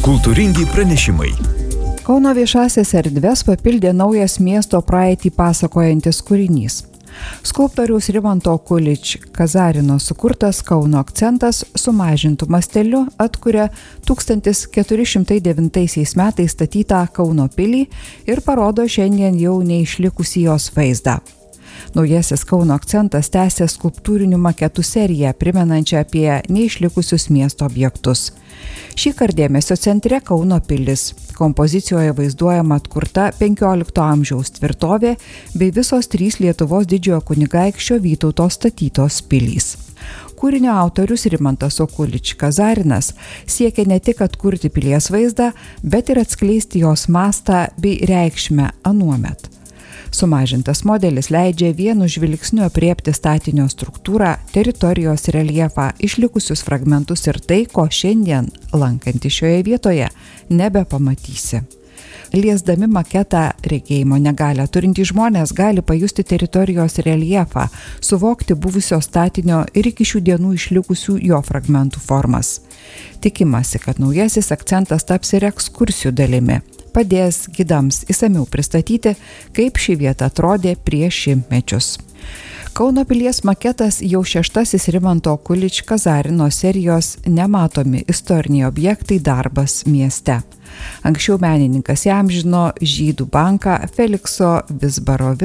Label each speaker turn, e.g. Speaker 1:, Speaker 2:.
Speaker 1: Kultūringi pranešimai.
Speaker 2: Kauno viešąsias erdves papildė naujas miesto praeitį pasakojantis kūrinys. Skulptoriaus Rimanto Kulič Kazarino sukurtas Kauno akcentas sumažintu masteliu atkuria 1409 metais statytą Kauno pilį ir parodo šiandien jau neišlikusį jos vaizdą. Naujasis Kauno akcentas tęsia skulptūrinių maketų seriją, primenančią apie neišlikusius miesto objektus. Šįkart dėmesio centre Kauno pilis. Kompozicijoje vaizduojama atkurta 15 amžiaus tvirtovė bei visos 3 Lietuvos didžiojo kunigaikščio Vytauto statytos pilys. Kūrinio autorius Rimantas Kulič Kazarinas siekia ne tik atkurti pilies vaizdą, bet ir atskleisti jos mastą bei reikšmę anuomet. Sumažintas modelis leidžia vienu žvilgsniu apriepti statinio struktūrą, teritorijos reljefą, išlikusius fragmentus ir tai, ko šiandien, lankantį šioje vietoje, nebepamatysi. Liesdami maketą regėjimo negalią turintys žmonės gali pajusti teritorijos reljefą, suvokti buvusio statinio ir iki šių dienų išlikusių jo fragmentų formas. Tikimasi, kad naujasis akcentas taps ir ekskursijų dalimi. Padės gidams įsamiau pristatyti, kaip ši vieta atrodė prieš šimtmečius. Kauno pilies maketas jau 6. Rimanto Kulič Kazarino serijos Nematomi istoriniai objektai darbas mieste. Anksčiau menininkas įamžino Žydų banką Felikso Vizbaro